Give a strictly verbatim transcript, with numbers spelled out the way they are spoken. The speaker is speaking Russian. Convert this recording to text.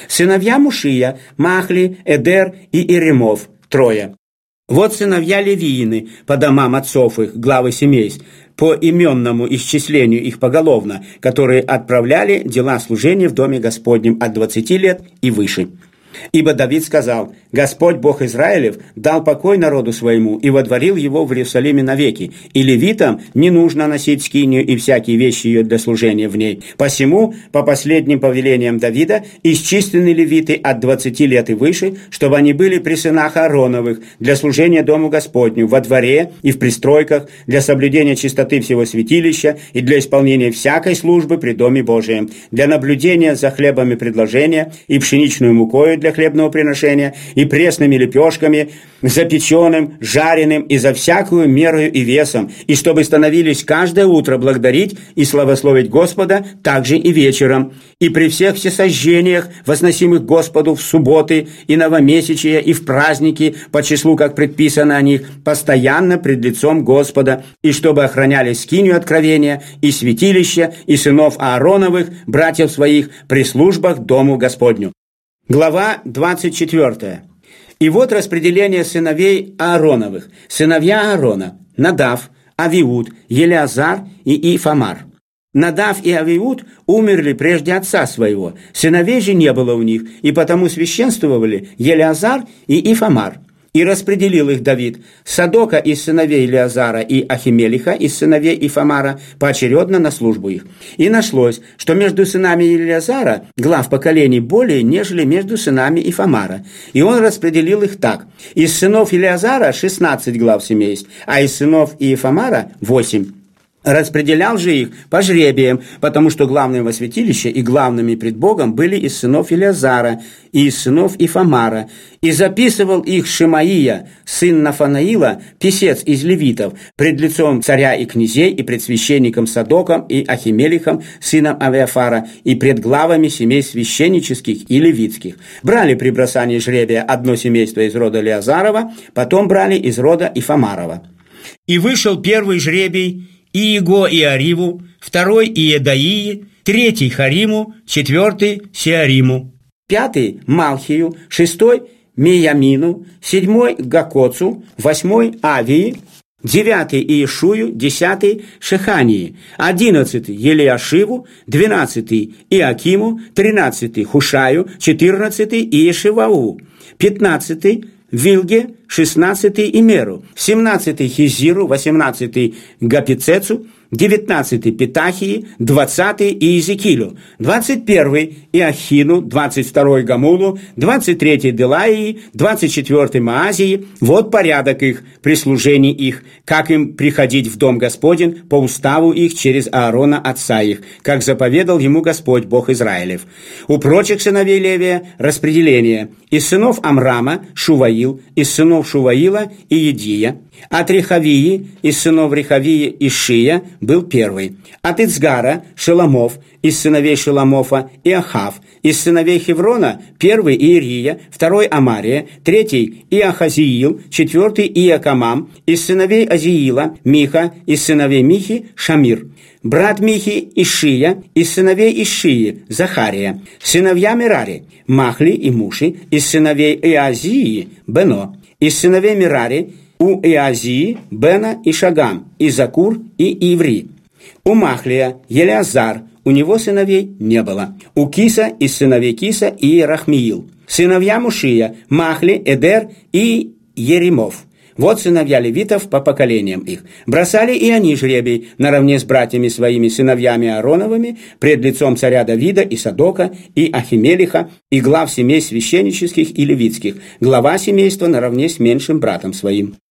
Сыновья Мушия – Махли, Эдер и Иеремов – трое. Вот сыновья Левиины по домам отцов их, главы семейств, по именному исчислению их поголовно, которые отправляли дела служения в Доме Господнем от двадцати лет и выше. Ибо Давид сказал: «Господь, Бог Израилев, дал покой народу своему и водворил его в Иерусалиме навеки, и левитам не нужно носить скинию и всякие вещи ее для служения в ней. Посему, по последним повелениям Давида, исчислены левиты от двадцати лет и выше, чтобы они были при сынах Аароновых для служения Дому Господню во дворе и в пристройках, для соблюдения чистоты всего святилища и для исполнения всякой службы при Доме Божием, для наблюдения за хлебами предложения и пшеничную мукою для хлебного приношения, и пресными лепешками, запеченным, жареным и за всякую мерою и весом, и чтобы становились каждое утро благодарить и славословить Господа, также и вечером, и при всех всесожжениях, возносимых Господу в субботы и новомесячия, и в праздники, по числу, как предписано о них, постоянно пред лицом Господа, и чтобы охраняли скинию откровения, и святилище, и сынов Аароновых, братьев своих, при службах Дому Господню». Глава двадцать четвёртая. И вот распределение сыновей Аароновых. Сыновья Аарона – Надав, Авиуд, Елеазар и Ифамар. Надав и Авиуд умерли прежде отца своего, сыновей же не было у них, и потому священствовали Елеазар и Ифамар. И распределил их Давид: Садока из сыновей Елеазара и Ахимелиха из сыновей Ифамара поочередно на службу их. И нашлось, что между сынами Елеазара глав поколений более, нежели между сынами Ифамара. И он распределил их так: из сынов Елеазара шестнадцать глав семейств, а из сынов Ифамара восемь. Распределял же их по жребиям, потому что главными во святилище и главными пред Богом были из сынов Елеазара и из сынов Ифамара, и записывал их Шемаия, сын Нафанаила, писец из левитов, пред лицом царя и князей, и пред священником Садоком и Ахимелихом, сыном Авиафара, и пред главами семей священнических и левитских. Брали при бросании жребия одно семейство из рода Елеазарова, потом брали из рода Ифамарова. И вышел первый жребий Иего и Ариву, второй Иедаии, третий Хариму, четвертый Сеариму, пятый Малхию, шестой Миямину, седьмой Гакоцу, восьмой Авии, девятый Иешую, десятый Шехании, одиннадцатый Елиашиву, двенадцатый Иакиму, тринадцатый Хушаю, четырнадцатый Иешивау, пятнадцатый Вилге, шестнадцатый Имеру, семнадцатый Хизиру, восемнадцатый Гапицецу, девятнадцатый Петахии, двадцатый Иезекилю, двадцать первый Иохину, двадцать второй Гамулу, двадцать третий Делаии, двадцать четвертый Маазии. Вот порядок их, при служении их, как им приходить в Дом Господень по уставу их через Аарона отца их, как заповедал ему Господь Бог Израилев. У прочих сыновей Левия распределение: из сынов Амрама Шуваил, из сынов Шуваила Иедия, от Рехавии, из сынов Рехавии Ишия был первый, от Ицгара Шеламов, из сыновей Шеламофа Иохав, из сыновей Хеврона первый Иерия, второй Амария, третий Иохазиил, четвертый Иакамам, из сыновей Азиила Миха, из сыновей Михи Шамир. Брат Михи Ишия, из сыновей Ишии Захария, сыновья Мерари Махли и Муши, из сыновей Иазии Бено, из сыновей Мерари у Иазии Бена и Шагам, и Закур и Иври. У Махлия Елеазар, у него сыновей не было. У Киса из сыновей Киса и Рахмиил. Сыновья Мушия Махли, Эдер и Еремов. Вот сыновья левитов по поколениям их. Бросали и они жребий наравне с братьями своими сыновьями Аароновыми пред лицом царя Давида и Садока и Ахимелиха и глав семей священнических и левитских, глава семейства наравне с меньшим братом своим.